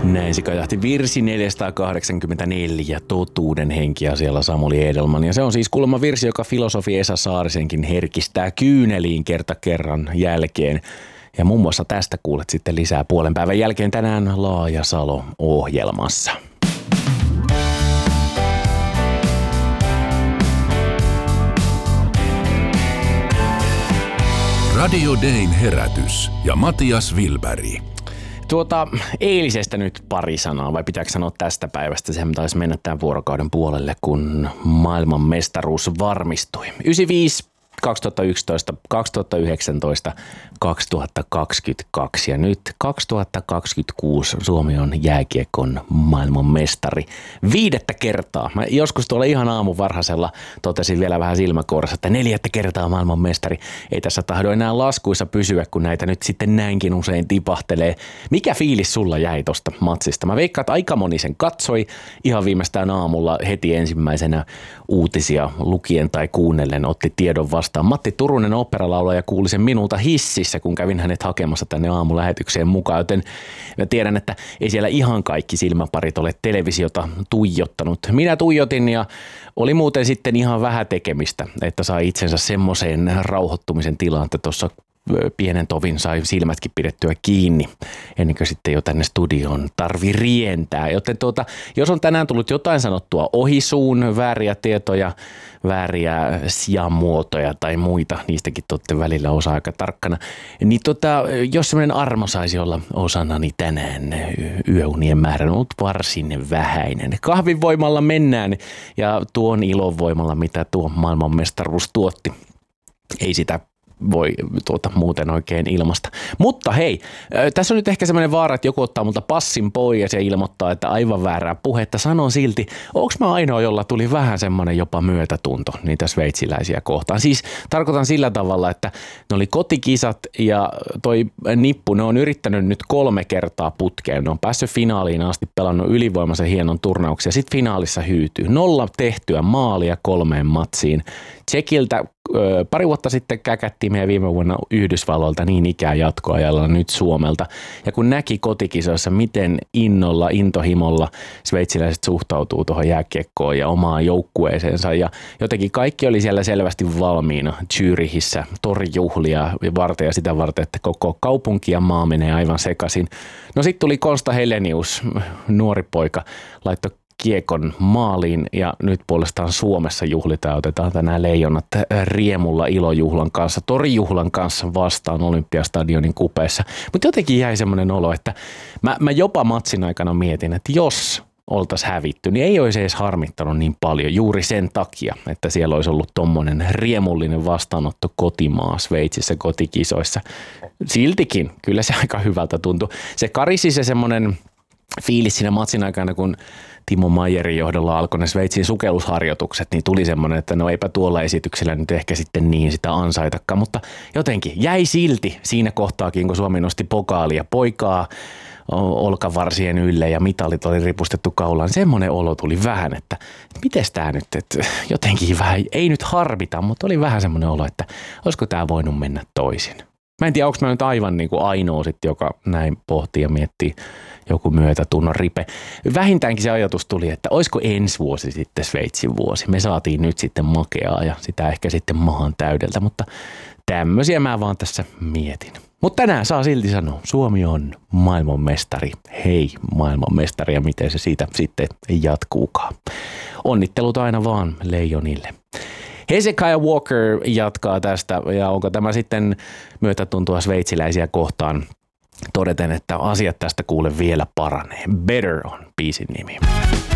Näin se kajahti virsi 484, totuuden henkiasialla Samuli Edelman. Ja se on siis kuulemma virsi, joka filosofi Esa Saarisenkin herkistää kyyneliin kerta kerran jälkeen. Ja muun muassa tästä kuulet sitten lisää puolen päivän jälkeen tänään Laajasalo-ohjelmassa. Radio Dayn herätys ja Matias Wilberg. Eilisestä nyt pari sanaa, vai pitääkö sanoa tästä päivästä? Sehän taisi mennä tämän vuorokauden puolelle, kun maailman mestaruus varmistui. 95, 2011, 2019, 2022 ja nyt 2026 Suomi on jääkiekon maailman mestari 5. kertaa. Mä joskus tuolla ihan aamun varhaisella totesin vielä vähän silmäkourassa, että 4. kertaa maailman mestari. Ei tässä tahdo enää laskuissa pysyä, kun näitä nyt sitten näinkin usein tipahtelee. Mikä fiilis sulla jäi tosta matsista? Mä veikkaan, että aika moni sen katsoi ihan viimeistään aamulla heti ensimmäisenä uutisia lukien tai kuunnellen otti tiedon vastaan. Matti Turunen oopperalaulaja kuuli sen minulta hississä, kun kävin hänet hakemassa tänne aamulähetykseen mukaan, joten mä tiedän, että ei siellä ihan kaikki silmäparit ole televisiota tuijottanut. Minä tuijotin ja oli muuten sitten ihan vähän tekemistä, että sai itsensä semmoiseen rauhoittumisen tilaan, että tuossa pienen tovin sai silmätkin pidettyä kiinni ennen kuin sitten jo tänne studioon tarvi rientää. Joten jos on tänään tullut jotain sanottua ohisuun, vääriä tietoja, vääriä sijamuotoja tai muita, niistäkin olette välillä osa aika tarkkana, niin jos semmoinen armo saisi olla osanani tänään, yöunien määrä on ollut varsin vähäinen. Kahvin voimalla mennään ja tuon ilon voimalla, mitä tuo maailmanmestaruus tuotti. Ei sitä voi muuten oikein ilmasta. Mutta hei, tässä on nyt ehkä semmoinen vaara, että joku ottaa multa passin pois ja ilmoittaa, että aivan väärää puhetta. Sanon silti, onko mä ainoa, jolla tuli vähän semmoinen jopa myötätunto niitä sveitsiläisiä kohtaan. Siis tarkoitan sillä tavalla, että ne oli kotikisat ja toi nippu, ne on yrittänyt nyt 3 kertaa putkeen. Ne on päässyt finaaliin asti, pelannut ylivoimaisen hienon turnauksen ja sitten finaalissa hyytyy. 0 tehtyä maalia 3 matsiin. Tsekiltä pari vuotta sitten käkättiin meidän viime vuonna Yhdysvalloilta niin ikään jatkoajalla nyt Suomelta. Ja kun näki kotikisoissa, miten intohimolla sveitsiläiset suhtautuu tuohon jääkiekkoon ja omaan joukkueeseensa. Ja jotenkin kaikki oli siellä selvästi valmiina Zürichissä torijuhlia varten ja sitä varten, että koko kaupunki ja maa menee aivan sekaisin. No sitten tuli Konsta Helenius, nuori poika, laittoi kiekon maaliin ja nyt puolestaan Suomessa juhlitaan, otetaan tänään Leijonat riemulla ilojuhlan kanssa, torijuhlan kanssa vastaan Olympiastadionin kupeessa. Mutta jotenkin jäi semmoinen olo, että mä jopa matsin aikana mietin, että jos oltaisiin hävitty, niin ei olisi edes harmittanut niin paljon juuri sen takia, että siellä olisi ollut tommonen riemullinen vastaanotto kotimaa Sveitsissä kotikisoissa. Siltikin kyllä se aika hyvältä tuntui. Se karisi se semmoinen fiilis siinä matsin aikana, kun Timo Maijerin johdolla alkoi ne Sveitsin sukellusharjoitukset, niin tuli semmoinen, että no eipä tuolla esityksellä nyt ehkä sitten niin sitä ansaitakaan, mutta jotenkin jäi silti siinä kohtaakin, kun Suomi nosti pokaalia poikaa olkavarsien ylle ja mitalit oli ripustettu kaulaan. Semmoinen olo tuli vähän, että mites tää nyt, että jotenkin vähän, ei nyt harvita, mutta oli vähän semmoinen olo, että olisiko tää voinut mennä toisin. Mä en tiedä, onko mä nyt aivan niin kuin ainoa sitten, joka näin pohtii ja miettii joku myötätunnon ripe. Vähintäänkin se ajatus tuli, että olisiko ensi vuosi sitten Sveitsin vuosi. Me saatiin nyt sitten makeaa ja sitä ehkä sitten maan täydeltä, mutta tämmöisiä mä vaan tässä mietin. Mutta tänään saa silti sanoa, Suomi on maailmanmestari. Hei maailmanmestari ja miten se siitä sitten jatkuukaan. Onnittelut aina vaan Leijonille. Hezekiah Walker jatkaa tästä ja onko tämä sitten myötätuntoa sveitsiläisiä kohtaan todeten, että asiat tästä kuule vielä paranee. Better on biisin nimi.